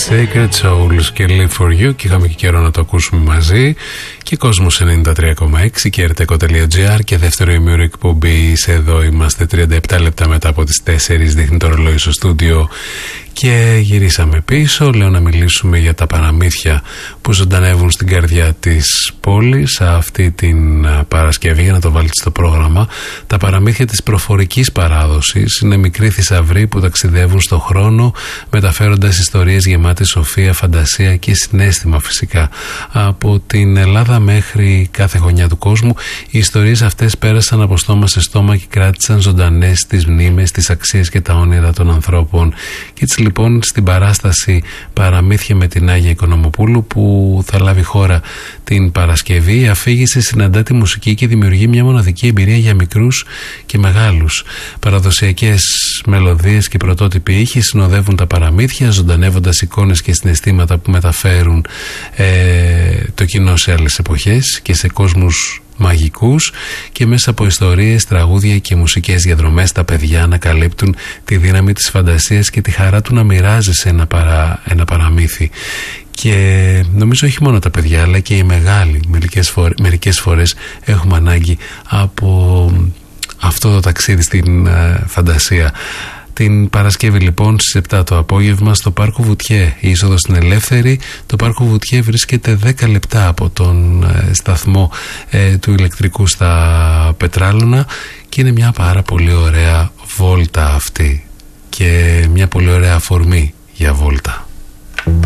Sacred Souls και Live For You, και είχαμε και καιρό να το ακούσουμε μαζί. Και Κόσμος 93,6 και rtco.gr και δεύτερο ημίωρο εκπομπή. Εδώ είμαστε 37 λεπτά μετά από τις 4, δείχνει το ρολόι στο στούντιο. Και γυρίσαμε πίσω. Λέω να μιλήσουμε για τα παραμύθια που ζωντανεύουν στην καρδιά της πόλης αυτή την Παρασκευή, για να το βάλετε στο πρόγραμμα. Τα παραμύθια της προφορικής παράδοσης είναι μικροί θησαυροί που ταξιδεύουν στο χρόνο, μεταφέροντας ιστορίες γεμάτες σοφία, φαντασία και συναίσθημα φυσικά. Από την Ελλάδα μέχρι κάθε γωνιά του κόσμου, οι ιστορίες αυτές πέρασαν από στόμα σε στόμα και κράτησαν ζωντανές τις μνήμες, τις αξίες και τα όνειρα των ανθρώπων. Και έτσι λοιπόν στην παράσταση Παραμύθια με την Άγια Οικονομοπούλου, που θα λάβει χώρα την Παρασκευή, η αφήγηση συναντά τη μουσική και δημιουργεί μια μοναδική εμπειρία για μικρούς και μεγάλους. Παραδοσιακές μελωδίες και πρωτότυποι ήχοι συνοδεύουν τα παραμύθια, ζωντανεύοντας εικόνες και συναισθήματα που μεταφέρουν το κοινό σε άλλες εποχές και σε κόσμους μαγικούς, και μέσα από ιστορίες, τραγούδια και μουσικές διαδρομές τα παιδιά ανακαλύπτουν τη δύναμη της φαντασίας και τη χαρά του να μοιράζεσαι ένα παραμύθι. Και νομίζω όχι μόνο τα παιδιά αλλά και οι μεγάλοι μερικές φορές έχουμε ανάγκη από αυτό το ταξίδι στην φαντασία. Την Παρασκευή λοιπόν στις 7 το απόγευμα στο Πάρκο Βουτιέ, η είσοδος στην ελεύθερη. Το Πάρκο Βουτιέ βρίσκεται 10 λεπτά από τον σταθμό του ηλεκτρικού στα Πετράλωνα και είναι μια πάρα πολύ ωραία βόλτα αυτή και μια πολύ ωραία αφορμή για βόλτα.